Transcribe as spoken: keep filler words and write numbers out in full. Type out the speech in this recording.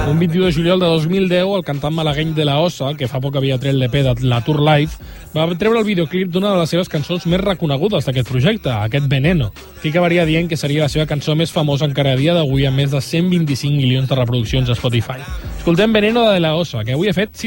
Un vint-i-u de juliol de dos mil deu, el cantant malagueny de la Ossa, que fa poc havia tret l'E P de la Tour Live, va treure el videoclip d'una de les seves cançons més reconegudes d'aquest projecte, aquest Veneno. Aquí acabaria dient que seria la seva cançó més famosa encara a dia d'avui, amb més de cent vint-i-cinc milions de reproduccions a Spotify. Escoltem Veneno de la Ossa, que avui ha fet